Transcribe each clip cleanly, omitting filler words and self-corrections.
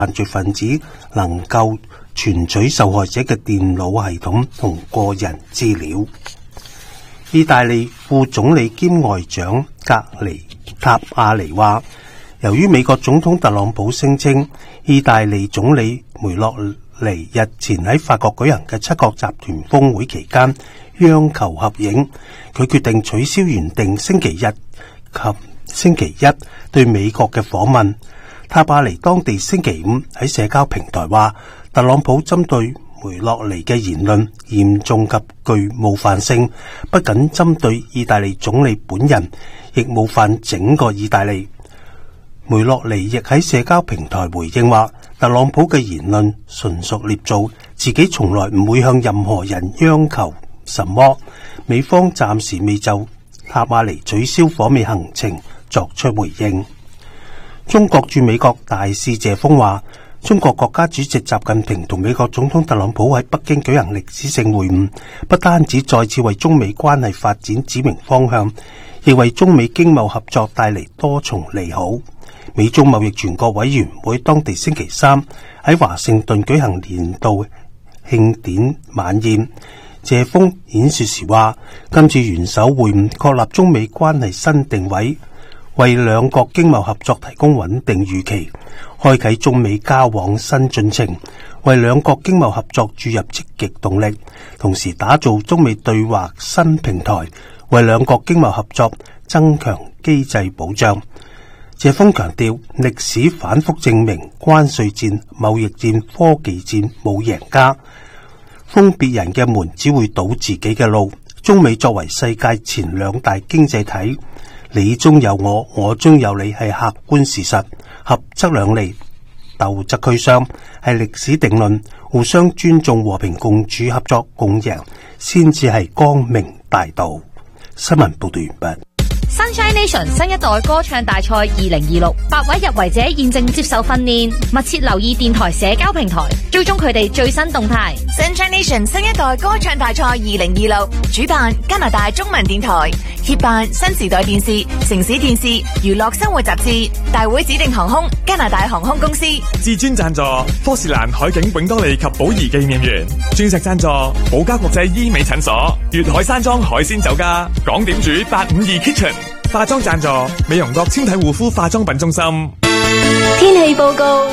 犯罪分子能夠存取受害者嘅電腦系統同個人資料。意大利副總理兼外長格尼塔亞尼話，由於美國總統特朗普聲稱意大利總理梅洛尼日前喺法國舉行嘅七國集團峰會期間央求合影，佢決定取消原定星期日及星期一對美國嘅訪問。塔亞尼當地星期五喺社交平台話，特朗普針對梅洛尼嘅言論嚴重及具冒犯性，不僅針對意大利總理本人，亦冒犯整個意大利。梅洛尼亦喺社交平台回應話，特朗普嘅言論純屬捏造，自己從來唔會向任何人央求什麼。美方暫時未就塔亞尼取消訪美行程作出回應。中國駐美國大使謝鋒話，中國國家主席習近平同美國總統特朗普喺北京舉行歷史性會晤，不單止再次為中美關係發展指明方向，亦為中美經貿合作帶嚟多重利好。美中貿易全國委員會當地星期三喺華盛頓舉行年度慶典晚宴，謝鋒演說時話，今次元首會晤確立中美關係新定位，為兩國經貿合作提供穩定預期，開啟中美交往新進程，為兩國經貿合作注入積極動力，同時打造中美對話新平台，為兩國經貿合作增強機制保障。謝鋒強調，歷史反覆證明關稅戰、貿易戰、科技戰冇贏家，封別人嘅門只會堵自己嘅路。中美作為世界前兩大經濟體，你中有我，我中有你係客觀事實，合則兩利，鬥則俱傷，係歷史定論。互相尊重、和平共處、合作共贏，先至係光明大道。新聞報道完畢。 Sunshine Nation 新一代歌唱大賽2026 8位入圍者現正接受訓練，密切留意電台社交平台，追蹤佢哋最新動態。 Sunshine Nation 新一代歌唱大賽2026主辦加拿大中文電台，協辦新時代電視、城市電視、娛樂生活雜誌，大會指定航空加拿大航空公司， 至尊贊助科士蘭海景永多利及寶儀紀念園，鑽石贊助寶嘉國際醫美診所，粵海山莊海鮮酒家，港點煮852 Kitchen。化妝贊助美容國纖體護膚化妝品中心。 天氣報告：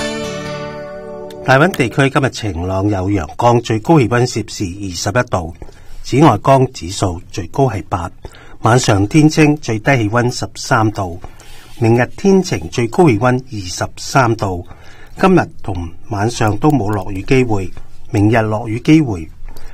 大溫地區今日晴朗有陽光，最高氣溫攝氏21度，紫外光指數最高係8。晚上天清，最低氣溫13度。明日天晴，最高氣溫23度。今日同晚上都冇落雨機會，明日落雨機會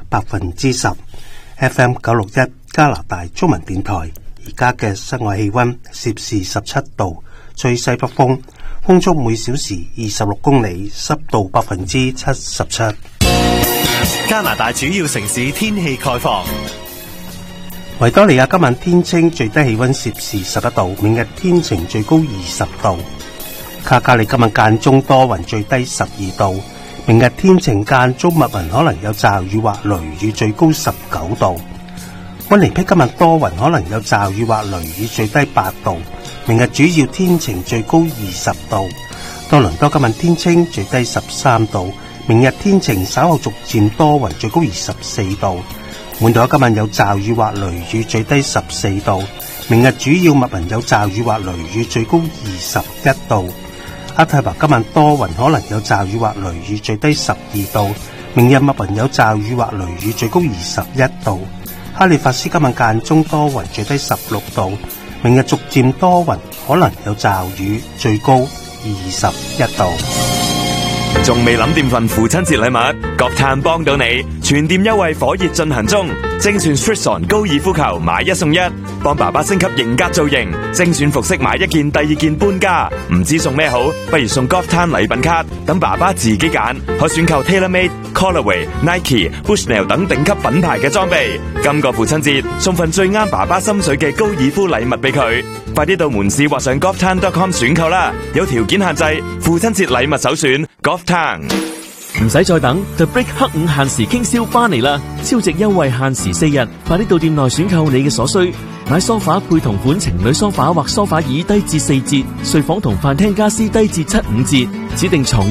10%。FM 961加拿大中文電台。而家嘅室外氣溫攝氏17度，吹西北風，風速每小時26公里，濕度77%。 加拿大主要城市天氣概況： 維多利亞今晚天清，最低氣溫攝氏11度，明日天晴，最高20度。卡加利今晚間中多雲，最低12度，明日天晴間中密雲，可能有驟雨或雷雨，最高19度。溫尼碧今日多雲，可能有驟雨或雷雨，最低8度。明日主要天晴，最高20度。多倫多今日天清，最低13度。明日天晴，稍後逐漸多雲，最高24度。滿島今日有驟雨或雷雨，最低14度。明日主要密雲有驟雨或雷雨，最高21度。渥太華今日多雲，可能有驟雨或雷雨，最低12度。明日密雲有驟雨或雷雨，最高21度。哈利法斯今晚間中多雲，最低16度。明日逐漸多雲，可能有驟雨，最高21度。 仲未諗掂份父親節禮物？國泰幫到你，全店優惠火熱進行中。精選 Stritson 高爾夫球買1送1，幫爸爸升級型格造型。精選服飾買1件第2件半價，唔知送咩好，不如送 Golf Time 禮品卡，等爸爸自己揀，可選購 TaylorMade、Callaway、Nike、Bushnell 等頂級品牌嘅裝備。今個父親節送份最啱爸爸心水嘅高爾夫禮物俾佢，快啲到門市或上 golftime.com 選購啦！有條件限制，父親節禮物首選 Golf Time。 唔使再等 ，The Brick 黑五限時傾銷翻嚟啦！超值優惠限時4日，快啲到店內選購你嘅所需。買梳化配同款情侶梳化或梳化椅低至4折，睡房同飯廳家私低至75折，指定床